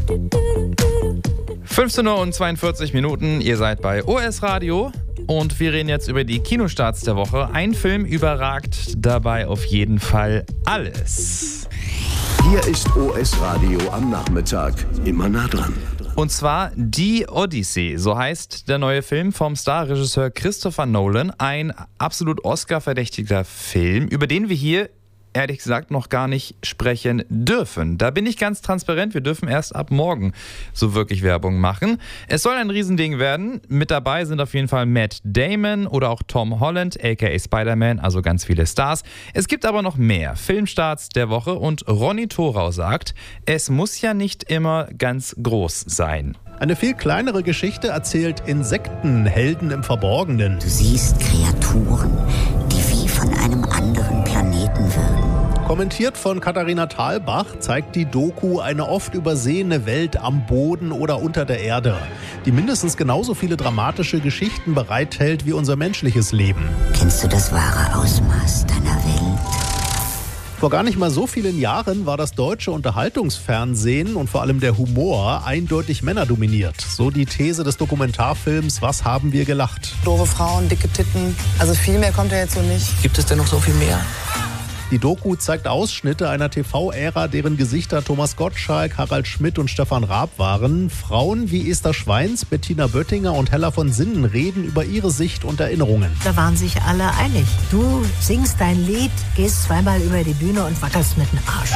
15:42 Uhr, ihr seid bei OS Radio und wir reden jetzt über die Kinostarts der Woche. Ein Film überragt dabei auf jeden Fall alles. Hier ist OS Radio am Nachmittag, immer nah dran. Und zwar Die Odyssee, so heißt der neue Film vom Starregisseur Christopher Nolan. Ein absolut Oscar-verdächtiger Film, über den wir hier ehrlich gesagt noch gar nicht sprechen dürfen. Da bin ich ganz transparent, wir dürfen erst ab morgen so wirklich Werbung machen. Es soll ein Riesending werden. Mit dabei sind auf jeden Fall Matt Damon oder auch Tom Holland, aka Spider-Man, also ganz viele Stars. Es gibt aber noch mehr Filmstarts der Woche und Ronny Thorau sagt, es muss ja nicht immer ganz groß sein. Eine viel kleinere Geschichte erzählt Insektenhelden im Verborgenen. Du siehst Kreaturen, die wie von einem anderen Planeten wirken. Kommentiert von Katharina Thalbach zeigt die Doku eine oft übersehene Welt am Boden oder unter der Erde, die mindestens genauso viele dramatische Geschichten bereithält wie unser menschliches Leben. Kennst du das wahre Ausmaß deiner Welt? Vor gar nicht mal so vielen Jahren war das deutsche Unterhaltungsfernsehen und vor allem der Humor eindeutig männerdominiert. So die These des Dokumentarfilms Was haben wir gelacht? Doofe Frauen, dicke Titten. Also viel mehr kommt ja jetzt so nicht. Gibt es denn noch so viel mehr? Die Doku zeigt Ausschnitte einer TV-Ära, deren Gesichter Thomas Gottschalk, Harald Schmidt und Stefan Raab waren. Frauen wie Esther Schweins, Bettina Böttinger und Hella von Sinnen reden über ihre Sicht und Erinnerungen. Da waren sich alle einig. Du singst dein Lied, gehst zweimal über die Bühne und wackelst mit dem Arsch.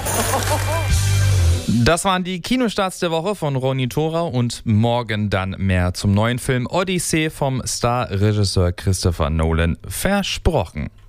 Das waren die Kinostarts der Woche von Ronny Thorau und morgen dann mehr zum neuen Film Odyssey vom Star-Regisseur Christopher Nolan versprochen.